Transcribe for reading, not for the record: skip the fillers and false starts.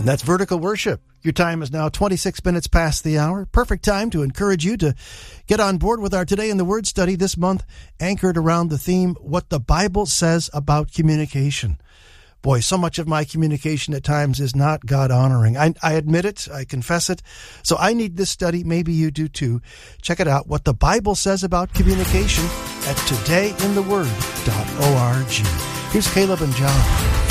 And that's Vertical Worship. Your time is now 26 minutes past the hour. Perfect time to encourage you to get on board with our Today in the Word study this month, anchored around the theme, What the Bible Says About Communication. Boy, so much of my communication at times is not God-honoring. I admit it. I confess it. So I need this study. Maybe you do too. Check it out, What the Bible Says About Communication at todayintheword.org. Here's Caleb and John.